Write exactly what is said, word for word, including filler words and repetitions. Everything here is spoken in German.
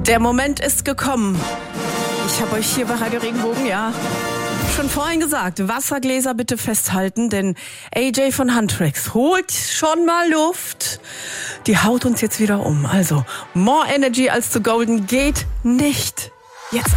Der Moment ist gekommen. Ich habe euch hier bei Radio Regenbogen, ja, schon vorhin gesagt, Wassergläser bitte festhalten, denn A J von Huntrix holt schon mal Luft. Die haut uns jetzt wieder um. Also, more energy als zu golden geht nicht. Jetzt